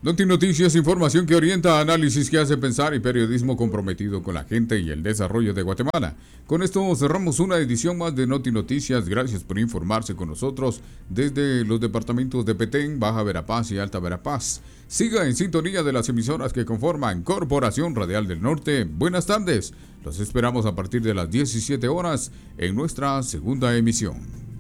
Noti Noticias, información que orienta, análisis que hace pensar y periodismo comprometido con la gente y el desarrollo de Guatemala. Con esto cerramos una edición más de Noti Noticias. Gracias por informarse con nosotros desde los departamentos de Petén, Baja Verapaz y Alta Verapaz. Siga en sintonía de las emisoras que conforman Corporación Radial del Norte. Buenas tardes. Los esperamos a partir de las 17 horas en nuestra segunda emisión.